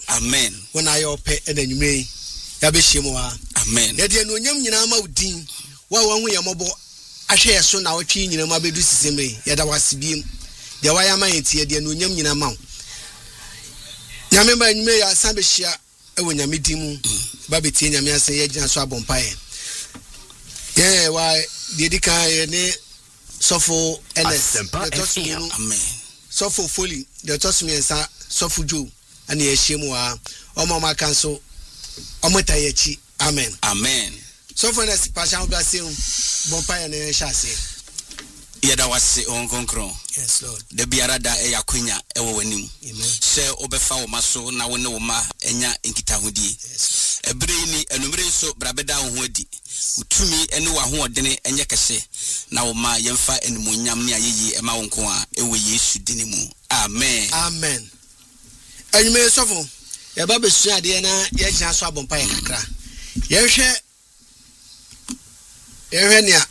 Amen. When I ope and then you may Yabishimwa. Amen. Yet you know Yam Din. Well, one way a mobile. I share so now a teen in a mobile simi. Yet I was being the Wayama here, the Nuyam in a mount. Yamema and me are Sambishia when you meet him. Baby Tina Miasa Yajan Swabon Pie. Yeah, why did the kind Sofo NS? Amen. Sofo fully, the toss me and Sofu Jew, and the Shimwa, Omama Council, Omotayechi. Amen. Amen. So for this passion blessing, Bompire and Shasi. Yada was say on Concron. Yes, Lord. The Biarada Eya Quina Ewanim. Amen. Say Obefa Maso, now no ma, Enya Inkitahudi. Yes. A brainy and so Brabeda Wedi. To me, and no one who didn't and yakase. Now ma Yemfa and Munyamnia Yi, Emma Uncoa, Ewe Yesu Dinimu. Amen. Amen. And you may suffer. Your Baby Sadiana, Yajan Swabompire Cra. Yeshe Erenia.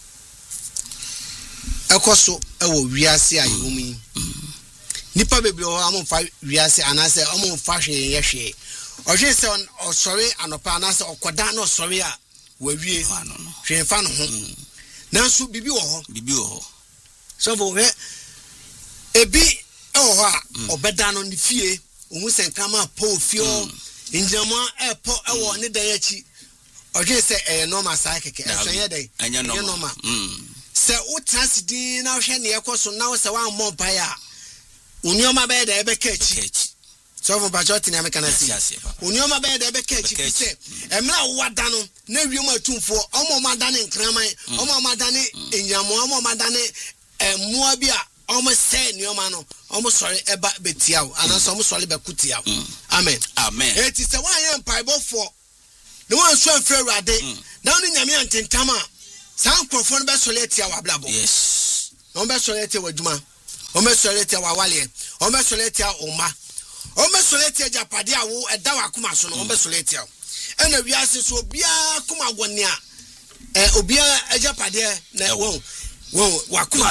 Ekoso ewo wiase ayumi nipa bebre o amon fa wiase anase amon fa hwe yehwe ohwe se osori anopa anase okoda na osori a wawie hwe fa no ho nanso bibi wo ho so for he ebi ewo ho a obeda no ne fie ohun se nkama po fio injama epo ewo ne dan achi ohwe se normal sai keke eso ye dai anya normal se utrasidin na hwe ne yekoso na se wan mompaya unioma be da ebe kechi so for bajot ni ameka na si unioma be da ebe kechi se emra wada no na wiem atumfo omo madane nkraman omo madane enyamo omo madane mua bia omo se nioma no omo sori eba betiawo anaso omo sori be kutiawo amen amen eti se wan ye mpaibofo ne wan so afre urade na oni nyame antentama San crofon be soleti ya wablabo. Yes. On be soleti wa djuma. On be soleti wa wale. On be soleti ya oma. On be soleti ya japade ya wo eda wa kuma so no on be soleti ya. Ena wiase so obia kuma gonia. Obia japade na wo wa kuma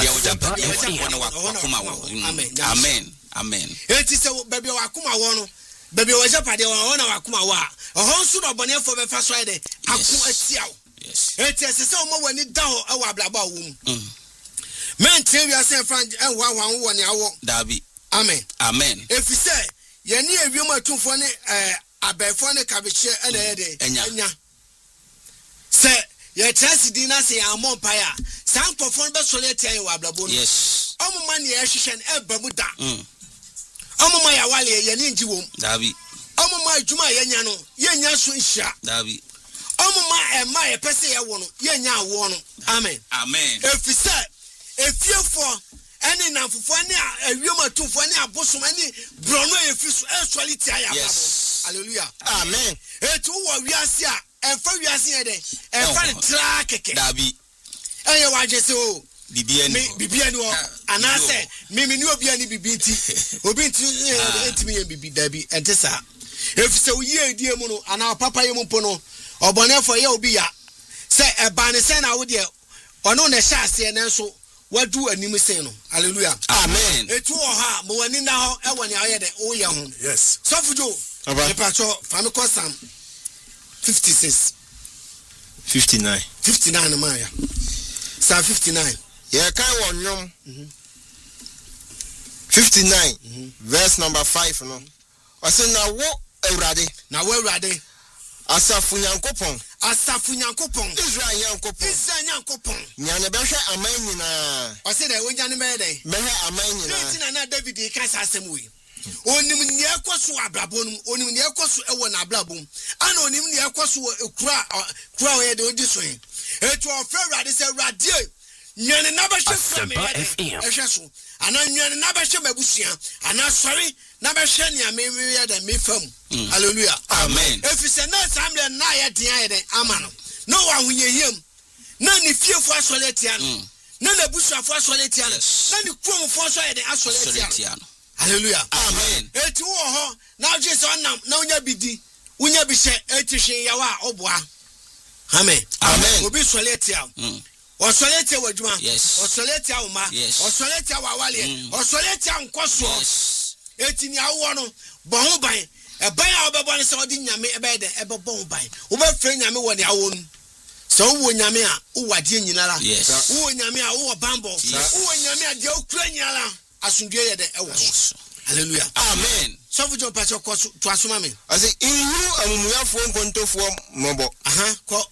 Amen. Amen. Amen. Eti se bebe wa kuma wo no. Bebe wa japade wa na wa kuma wa. Ohon su no bone fo be fa so ide. Aku atia. Yes. It is so much when it down our blabba womb. Men tell you, say, friend, and one hour. Dabi. Amen. Amen. If you say, you need a woman too funny, a bear cabbage and a day. Enya. Say, your chance dinner say, I'm on fire. Some perform best solitaire in Wablabo. Yes. Omo money, Ashishan, and Babuda. Omo my awali, Yaninji womb. Dabi. Omo my Juma Yanyano, Yanya Swisha. Dabi. Omo my person ya wono ye nya wo no amen amen if you say if you for any na fufu ani awiom atumfo ani abosom ani brono efi so actuality ya babo hallelujah amen etu wo wiase a enfa wiase ye de enfa ne tra keke dabi eye wa je se o bibia ni o anase me ni obi ani bibi nti obi nti entimi ye bibi dabi entesa if so ye die mu no ana papa ye mu po no obone for ye obi ya say ebane say na wo de ono na sha ase na so wadu anim say no hallelujah amen etu o ha mo wani na ho e woni aye de o ye ho yes so fujo e pacho fami ko sam 56 59 ma ya Psalm 59 yeah kan won 59 verse number 5 no o say na wo awurade Asafu Nyankopon Israel Nyankopon nyane behwe aman nyina o se da wonya ne be dey behwe aman nyina tina na David ka asem we onim ne ekoso abrabonum onim ne ekoso ewo na abrabom ana onim ne ekoso kura we de odi so etu ofra Awurade se Awurade nyane na behwe fra me ehwe so ana nyane na behwe mabusua ana sori na behwe ne amewia da mefam hallelujah amen if se na samle na ya dia ye de amano no wa hunyehiem na ni fiefo asoletia no na na busuafo asoletia no na ni kromfo aso ye de asoletia no hallelujah amen eti wo ho na Jesus onam na unya bidi unya bi se etihwe yawa oboa amen amen obi soletia osoletia wadwuma osoletia uma osoletia wawale osoletia nkoso eti ni awo no bo ho ban ban a obebo ne se odi nyame ebe de ebe bon ban obefre nyame wo ne awon so wo nyame a wo wade nyinara wo nyame a wo bambo wo nyame a de okura nyinara asundwe ye de ewo so hallelujah amen so fu jo pacho ko to asoma me I say inhuru amumuyafo nkontofo mobo ko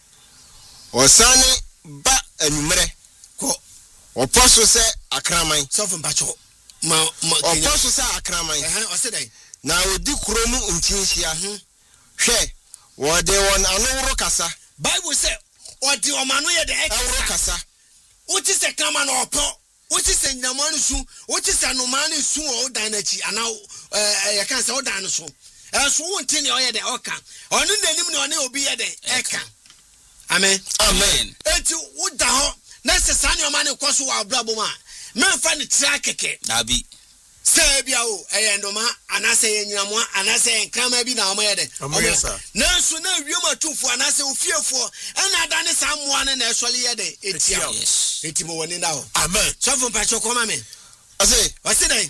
osane ba anumere ko oposo se akraman so fu pacho ma oposo se akraman o se dai na odi kromu ntinhia hwe wo de won anowro kasa Bible say odi omanu ye de anowro kasa uti se kama na opo uti se nyamanu su uti se nomanu su o dan na chi ana ye kan se o dan so so wonti ne o ye de oka onu nanim ne one obi ye de eka amen amen eti uda ho na se sane o mane koso wa abrabo ma memfa ne tira keke dabi se bia o ndoma anase ye nyinamo anase enkrama bi na o ye de na so na wiem atufo anase ofiefo ana adane samoa ne na esole ye de etia eti mo woni na ho amen so fun pa chokoma me ase dai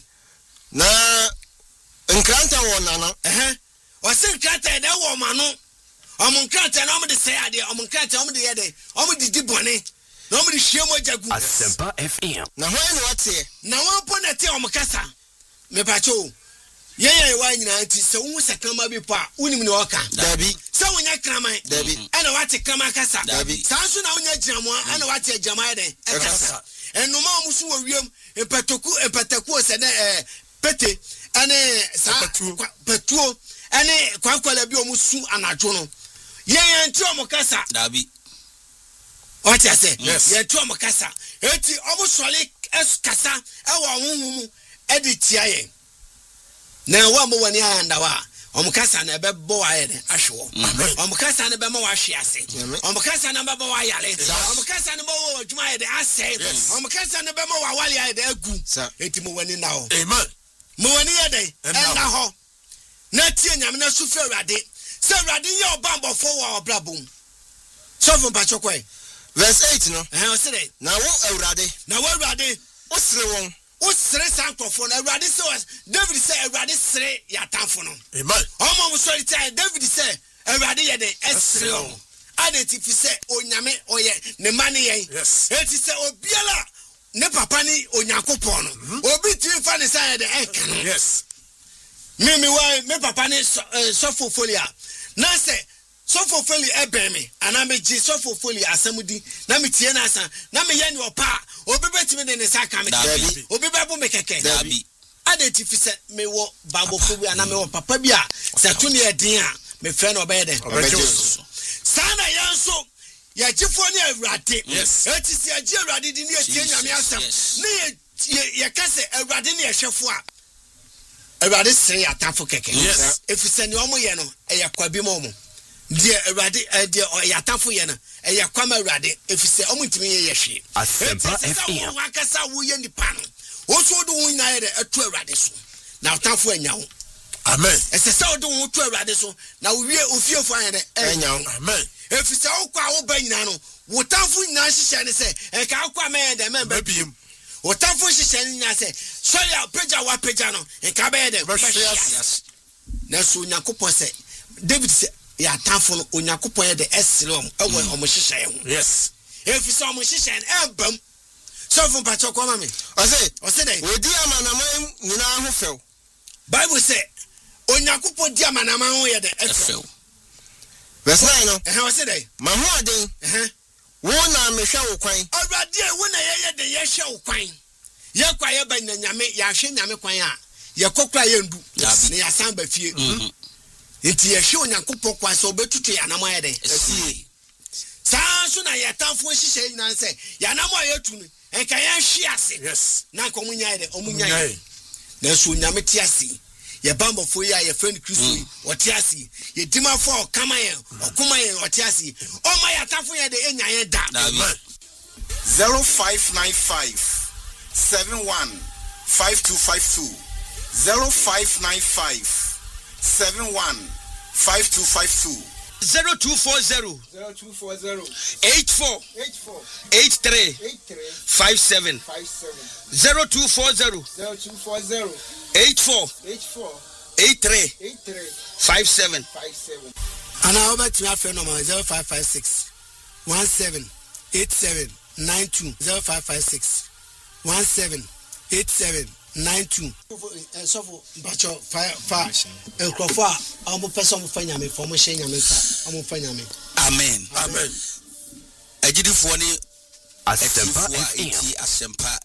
na nkranta wona no ose nkranta de wo mano omo nkranta na omo de se ade omo nkranta omo de ye de omo de dibone na omo de hwiemo jagu Asempa FM na hoye no wate na won na te omo kasa me pacho ye wa nyina nti se wo sekama bi pa unim ne oka dabi se wonya kraman dabi ana wate kama kasa dabi sanso na wonya gyamo ana wate gyama de kasa enoma omusu wo wiem empataku se na pete ane sa patuo ane kwakwala bi omusu anadwo no ye nti omo kasa dabi what you say ye nti omo kasa eti omo sole kasa ewa honhum editia ye na wa mo wani anda wa omukasa na bebo wa ye de ahwo omukasa na be ma wa hwe ase omukasa na bebo wa yale omukasa na bo wa djuma ye de ase omukasa na be ma wa wale ye de agu eti mo wani na ho amen mo wani ye de enda ho na tie nyame na su fe urade se urade ye obambofo wa obrabom so fun pa chokwe verse 8 no o se de na wo urade o sire won o sere sankofo na urade se David say urade sere ya tamfo no amen omo mo sorry say David say urade ye de esere o adetifi say onyame oye ne mane yen eti say obiala ne papa ni onyankopon no obi tiri fa ne say de enka no me papa ni sofo folia na say sofo foli ebeme ana me ji sofo foli asamudi na me tie na asa na me ye ne opa obi betimi de ne saka me obi bebo me keke dabi adetifi se me wo bambo fobi ana me wo papa bi a se to ne edin a me fe no obede sana yanso ya jifo ne awrade eti se agi awrade di ne etie nyame asam ne ye kase awrade ne ehwefo a awrade se atafo keke efise ne omo ye no e yakwabi mo die awrade die yatafo ye no e yakwama awrade efise omo ntimi ye hwe Asempa FM wakasa wo ye nipa no wo so do wo nyina ye de eto awrade so na atafo anya wo amen ese se wo do wo to awrade so na wo wie ofiefo anya de anya wo amen efise wo kwa wo ba nyina no wo tafo nyina hihye ne se e ka kwa me de me babiem wo tafo hihye ne nyina se sorry apeja wa peja no e ka be de na so nyakopon se David se ya tafo no onyakopon ye de esrem ewo omo hihye ye ho efise omo hihye ne embam so fun pa chokwa ma me o se dey odi amanama nyina ho few Bible say onyakopon di amanama ho ye de efew verse 9 no o se dey ma ho aden wo na me hwe wo kwan awrade wo na ye de ye hwe wo kwan ye kwa ye ba nyame ya hwe nyame kwan a ye kokra ye ndu ne ya san ba fie enti ye hwe onyakopon kwan so obetutu ya na mo ye de saa so na ye tamfo hihye nyina se ya na mo ye tu no enka ye hwe ase na ko munya ye de omunya na so nyame ti ase ye bambo fo ya ye friend Kristo o ti ase ye dima fo kama ye okuma ye o ti ase o ma ya tamfo ye de enya ye da 0595 71 5252 0595 71 5252 0240 84 83 57 0240 84 57. And I over to my friend number 0556 178792 0556 178792. So for Bacho fire and Crawford, I'm a person for Yami for Moshe Yamisa. I'm for Yami. Amen. Amen. I did it for any Asempa FM. Asempa